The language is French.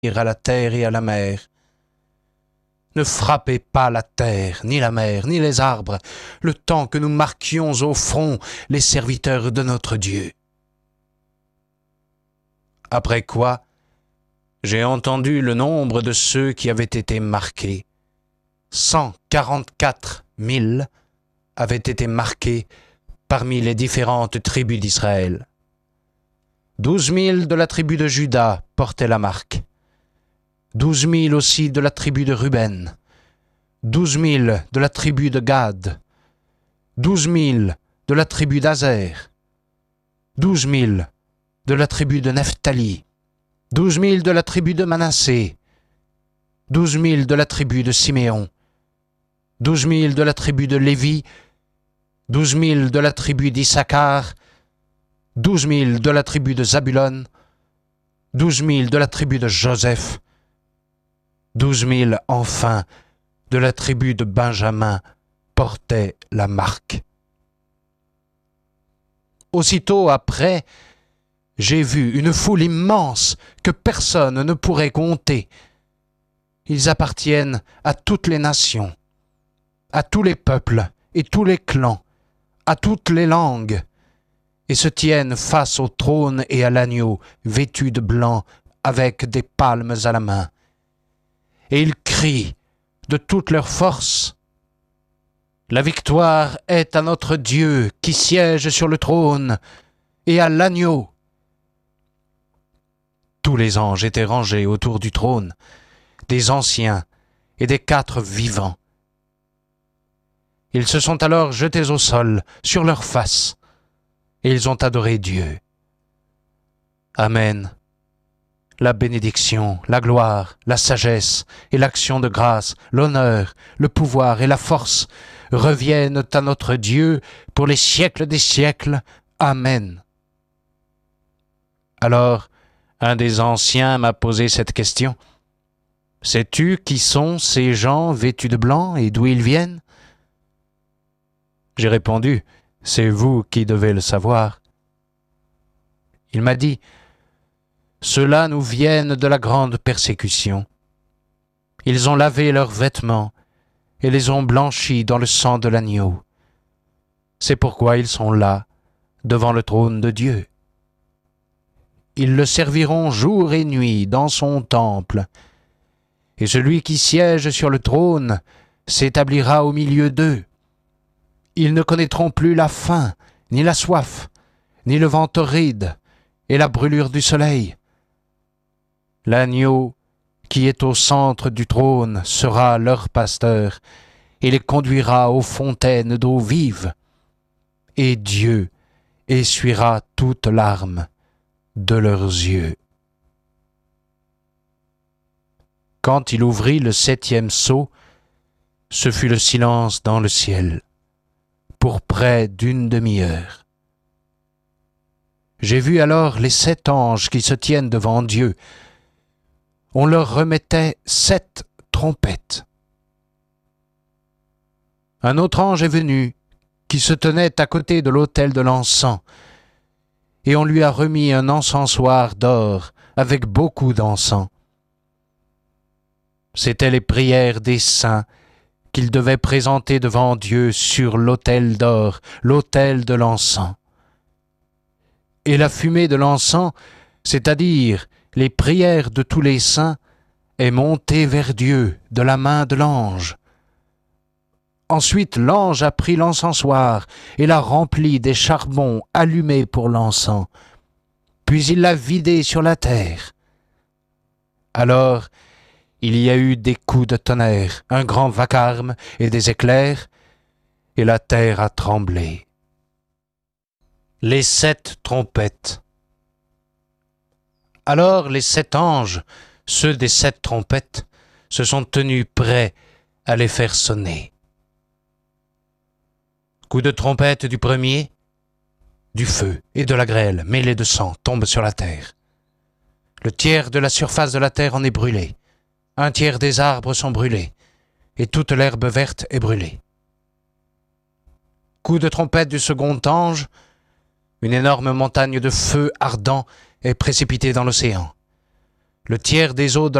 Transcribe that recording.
à la terre et à la mer. Ne frappez pas la terre, ni la mer, ni les arbres, le temps que nous marquions au front les serviteurs de notre Dieu. Après quoi, j'ai entendu le nombre de ceux qui avaient été marqués. 144 000 avaient été marqués parmi les différentes tribus d'Israël. 12 000 de la tribu de Juda portaient la marque. 12 000 aussi de la tribu de Ruben. 12 000 de la tribu de Gad. 12 000 de la tribu d'Azer. 12 000 de la tribu de Nephtali. 12 000 de la tribu de Manassé. 12 000 de la tribu de Siméon. 12 000 de la tribu de Lévi. 12 000 de la tribu d'Issachar. 12 000 de la tribu de Zabulon. 12 000 de la tribu de Joseph. 12 000 enfin de la tribu de Benjamin portaient la marque. Aussitôt après, j'ai vu une foule immense que personne ne pourrait compter. Ils appartiennent à toutes les nations, à tous les peuples et tous les clans, à toutes les langues, et se tiennent face au trône et à l'agneau, vêtus de blanc, avec des palmes à la main. Et ils crient de toute leur force. La victoire est à notre Dieu qui siège sur le trône et à l'agneau. Tous les anges étaient rangés autour du trône, des anciens et des 4 vivants. Ils se sont alors jetés au sol, sur leurs faces, et ils ont adoré Dieu. Amen. La bénédiction, la gloire, la sagesse et l'action de grâce, l'honneur, le pouvoir et la force reviennent à notre Dieu pour les siècles des siècles. Amen. Alors, un des anciens m'a posé cette question. Sais-tu qui sont ces gens vêtus de blanc et d'où ils viennent? J'ai répondu, c'est vous qui devez le savoir. Il m'a dit, ceux-là nous viennent de la grande persécution. Ils ont lavé leurs vêtements et les ont blanchis dans le sang de l'agneau. C'est pourquoi ils sont là, devant le trône de Dieu. Ils le serviront jour et nuit dans son temple, et celui qui siège sur le trône s'établira au milieu d'eux. Ils ne connaîtront plus la faim, ni la soif, ni le vent torride, et la brûlure du soleil. L'agneau qui est au centre du trône sera leur pasteur et les conduira aux fontaines d'eau vive. Et Dieu essuiera toute larme de leurs yeux. Quand il ouvrit le 7e sceau, ce fut le silence dans le ciel, pour près d'une demi-heure. J'ai vu alors les 7 anges qui se tiennent devant Dieu. On leur remettait 7 trompettes. Un autre ange est venu, qui se tenait à côté de l'autel de l'encens, et on lui a remis un encensoir d'or avec beaucoup d'encens. C'étaient les prières des saints qu'il devait présenter devant Dieu sur l'autel d'or, l'autel de l'encens. Et la fumée de l'encens, c'est-à-dire les prières de tous les saints, est montée vers Dieu de la main de l'ange. Ensuite, l'ange a pris l'encensoir et l'a rempli des charbons allumés pour l'encens. Puis il l'a vidé sur la terre. Alors, il y a eu des coups de tonnerre, un grand vacarme et des éclairs, et la terre a tremblé. Les 7 trompettes. Alors les 7 anges, ceux des 7 trompettes, se sont tenus prêts à les faire sonner. Coup de trompette du premier, du feu et de la grêle mêlés de sang tombent sur la terre. Le tiers de la surface de la terre en est brûlé, 1/3 des arbres sont brûlés, et toute l'herbe verte est brûlée. Coup de trompette du second ange, une énorme montagne de feu ardent est précipitée dans l'océan. le tiers des eaux de